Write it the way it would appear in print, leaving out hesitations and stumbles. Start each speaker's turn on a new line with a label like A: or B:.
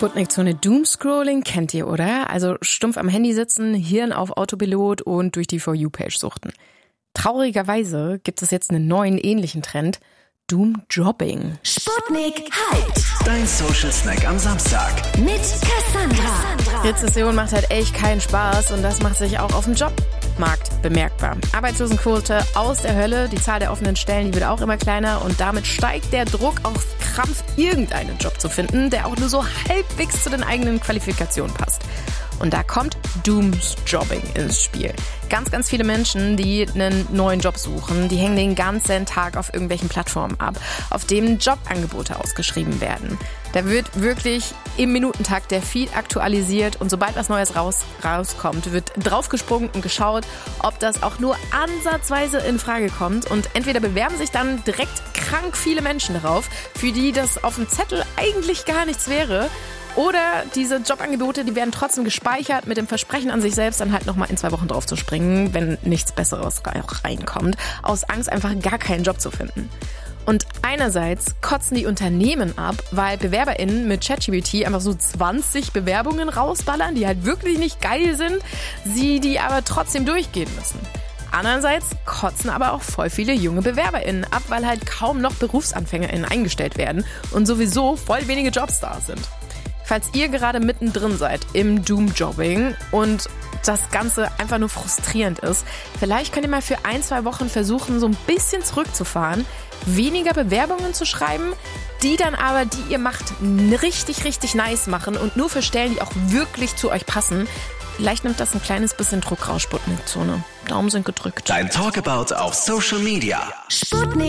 A: Sputnik-Zone Doomscrolling kennt ihr, oder? Also stumpf am Handy sitzen, Hirn auf Autopilot und durch die For You-Page suchten. Traurigerweise gibt es jetzt einen neuen ähnlichen Trend: Doom-Jobbing.
B: Sputnik hyped.
C: Dein Social Snack am Samstag.
B: Mit Cassandra.
A: Rezession macht halt echt keinen Spaß und das macht sich auch auf dem Jobmarkt bemerkbar. Arbeitslosenquote aus der Hölle, die Zahl der offenen Stellen, die wird auch immer kleiner und damit steigt der Druck auf Krampf, irgendeinen Job zu finden, der auch nur so halbwegs zu den eigenen Qualifikationen passt. Und da kommt Doomsjobbing ins Spiel. Ganz, ganz viele Menschen, die einen neuen Job suchen, die hängen den ganzen Tag auf irgendwelchen Plattformen ab, auf denen Jobangebote ausgeschrieben werden. Da wird wirklich im Minutentakt der Feed aktualisiert und sobald was Neues rauskommt, wird draufgesprungen und geschaut, ob das auch nur ansatzweise in Frage kommt. Und entweder bewerben sich dann direkt krank viele Menschen darauf, für die das auf dem Zettel eigentlich gar nichts wäre. Oder diese Jobangebote, die werden trotzdem gespeichert mit dem Versprechen an sich selbst, dann halt nochmal in 2 Wochen drauf zu springen, wenn nichts Besseres reinkommt, aus Angst einfach gar keinen Job zu finden. Und einerseits kotzen die Unternehmen ab, weil BewerberInnen mit ChatGPT einfach so 20 Bewerbungen rausballern, die halt wirklich nicht geil sind, sie die aber trotzdem durchgehen müssen. Andererseits kotzen aber auch voll viele junge BewerberInnen ab, weil halt kaum noch BerufsanfängerInnen eingestellt werden und sowieso voll wenige Jobs da sind. Falls ihr gerade mittendrin seid im Doomjobbing und das Ganze einfach nur frustrierend ist, vielleicht könnt ihr mal für 1-2 Wochen versuchen, so ein bisschen zurückzufahren, weniger Bewerbungen zu schreiben, die dann aber, die ihr macht, richtig, richtig nice machen und nur für Stellen, die auch wirklich zu euch passen. Vielleicht nimmt das ein kleines bisschen Druck raus, Sputnik-Zone. Daumen sind gedrückt.
C: Dein Talkabout auf Social Media.
B: Sputnik.